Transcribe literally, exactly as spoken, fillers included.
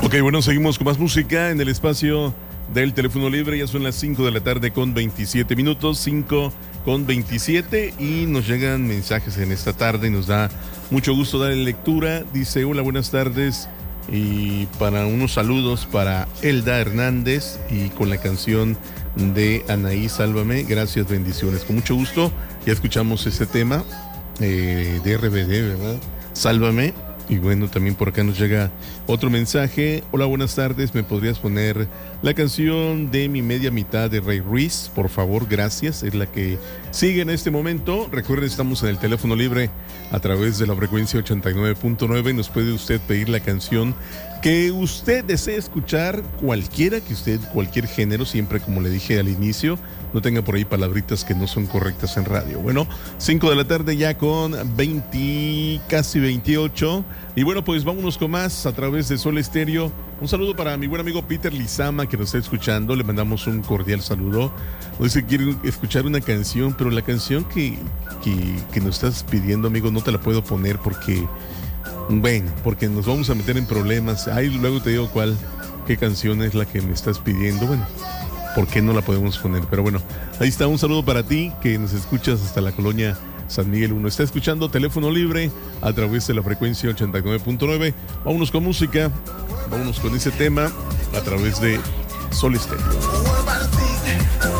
Ok, bueno, seguimos con más música en el espacio del teléfono libre. Ya son las cinco de la tarde con veintisiete minutos, cinco con veintisiete, y nos llegan mensajes en esta tarde y nos da mucho gusto darle lectura. Dice: hola, buenas tardes, y para unos saludos para Elda Hernández y con la canción de Anaí, Sálvame. Gracias, bendiciones. Con mucho gusto, ya escuchamos este tema eh, de R B D, ¿verdad? Sálvame. Y bueno, también por acá nos llega otro mensaje. Hola, buenas tardes, ¿me podrías poner la canción de Mi Media Mitad de Ray Ruiz? Por favor, gracias, es la que sigue en este momento. Recuerden, estamos en el teléfono libre a través de la frecuencia ochenta y nueve punto nueve. Nos puede usted pedir la canción que usted desee escuchar, cualquiera que usted, cualquier género, siempre, como le dije al inicio, no tenga por ahí palabritas que no son correctas en radio. Bueno, cinco de la tarde ya con veinte, casi veintiocho. Y bueno, pues vámonos con más a través de Sol Estéreo. Un saludo para mi buen amigo Peter Lizama, que nos está escuchando. Le mandamos un cordial saludo. Nos dice que quiere escuchar una canción, pero la canción que, que, que nos estás pidiendo, amigo, no te la puedo poner porque... Bueno, porque nos vamos a meter en problemas. Ahí luego te digo cuál, qué canción es la que me estás pidiendo. Bueno, ¿por qué no la podemos poner? Pero bueno, ahí está, un saludo para ti que nos escuchas hasta la colonia San Miguel uno. Está escuchando Teléfono Libre a través de la frecuencia ochenta y nueve punto nueve. Vámonos con música, vámonos con ese tema a través de Sol Estéreo.